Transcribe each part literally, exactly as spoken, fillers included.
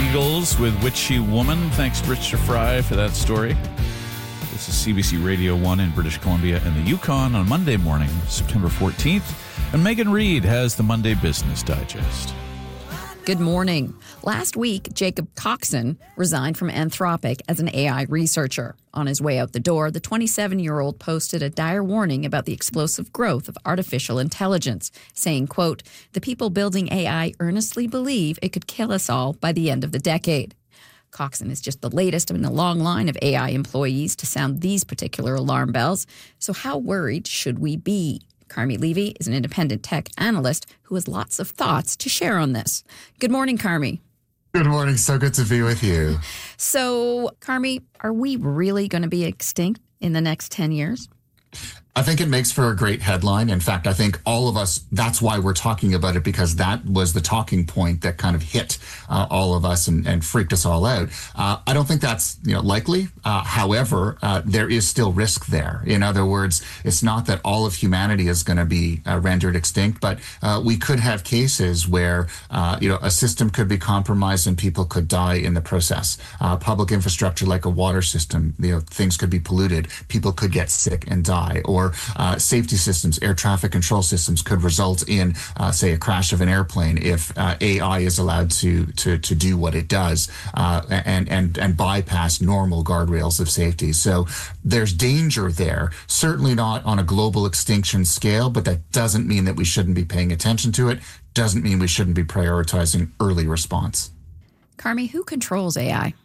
Eagles with Witchy Woman. Thanks, Richard Fry, for that story. This is C B C Radio one in British Columbia and the Yukon on Monday morning, September fourteenth. And Megan Reid has the Monday Business Digest. Good morning. Last week, Jacob Coxon resigned from Anthropic as an A I researcher. On his way out the door, the twenty-seven-year-old posted a dire warning about the explosive growth of artificial intelligence, saying, quote, "The people building A I earnestly believe it could kill us all by the end of the decade." Coxon is just the latest in a long line of A I employees to sound these particular alarm bells. So how worried should we be? Carmi Levy is an independent tech analyst who has lots of thoughts to share on this. Good morning, Carmi. Good morning. So good to be with you. So, Carmi, are we really going to be extinct in the next ten years? I think it makes for a great headline. In fact, I think all of us, that's why we're talking about it, because that was the talking point that kind of hit uh, all of us and, and freaked us all out. Uh, I don't think that's you know likely. Uh, however, uh, there is still risk there. In other words, it's not that all of humanity is going to be uh, rendered extinct, but uh, we could have cases where uh, you know a system could be compromised and people could die in the process. Uh, public infrastructure like a water system, you know, things could be polluted. People could get sick and die. Or Uh, safety systems, air traffic control systems could result in, uh, say, a crash of an airplane if uh, A I is allowed to to to do what it does uh, and and and bypass normal guardrails of safety. So there's danger there. Certainly not on a global extinction scale, but that doesn't mean that we shouldn't be paying attention to it. Doesn't mean we shouldn't be prioritizing early response. Carmi, who controls A I?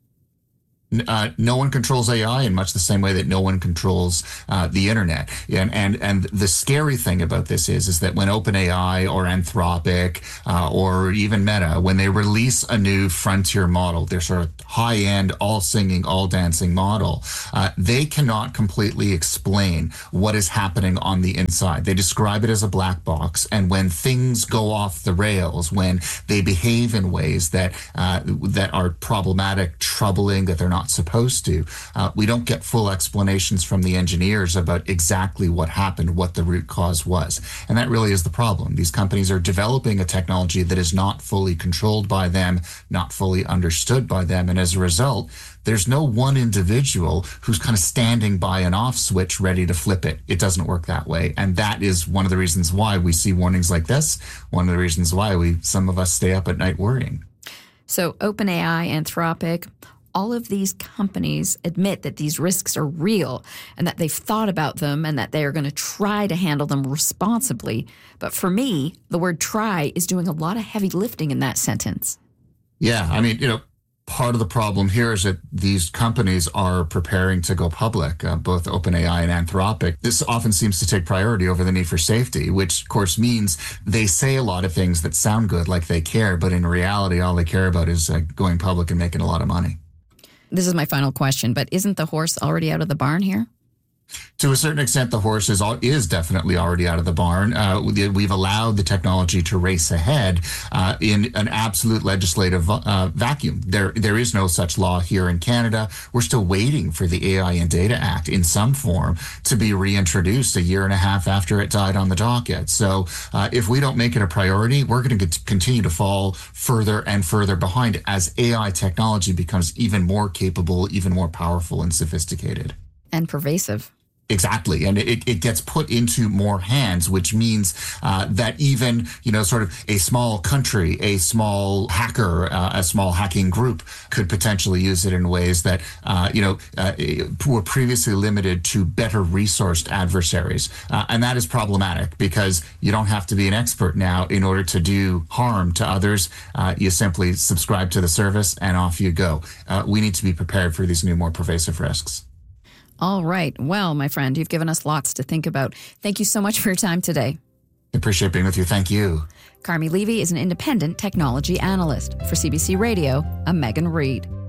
Uh, no one controls A I in much the same way that no one controls uh, the internet. And, and and the scary thing about this is is that when OpenAI or Anthropic uh, or even Meta, when they release a new frontier model, their sort of high-end, all-singing, all-dancing model, uh, they cannot completely explain what is happening on the inside. They describe it as a black box, and when things go off the rails, when they behave in ways that uh, that are problematic, troubling, that they're not supposed to, uh, we don't get full explanations from the engineers about exactly what happened, what the root cause was. And that really is the problem. These companies are developing a technology that is not fully controlled by them, not fully understood by them. And as a result, there's no one individual who's kind of standing by an off switch ready to flip it. It doesn't work that way. And that is one of the reasons why we see warnings like this. One of the reasons why we, some of us stay up at night worrying. So OpenAI, Anthropic, all of these companies admit that these risks are real and that they've thought about them and that they are going to try to handle them responsibly. But for me, the word try is doing a lot of heavy lifting in that sentence. Yeah, I mean, you know, part of the problem here is that these companies are preparing to go public, uh, both OpenAI and Anthropic. This often seems to take priority over the need for safety, which, of course, means they say a lot of things that sound good, like they care, but in reality, all they care about is uh, going public and making a lot of money. This is my final question, but isn't the horse already out of the barn here? To a certain extent, the horse is, is definitely already out of the barn. Uh, we've allowed the technology to race ahead uh, in an absolute legislative uh, vacuum. There, there is no such law here in Canada. We're still waiting for the A I and Data Act in some form to be reintroduced a year and a half after it died on the docket. So uh, if we don't make it a priority, we're going to continue to fall further and further behind as A I technology becomes even more capable, even more powerful and sophisticated. And pervasive. Exactly. And it, it gets put into more hands, which means uh, that even, you know, sort of a small country, a small hacker, uh, a small hacking group could potentially use it in ways that, uh, you know, uh, were previously limited to better resourced adversaries. Uh, and that is problematic because you don't have to be an expert now in order to do harm to others. Uh, you simply subscribe to the service and off you go. Uh, we need to be prepared for these new, more pervasive risks. All right. Well, my friend, you've given us lots to think about. Thank you so much for your time today. I appreciate being with you. Thank you. Carmi Levy is an independent technology analyst. For C B C Radio, I'm Megan Reid.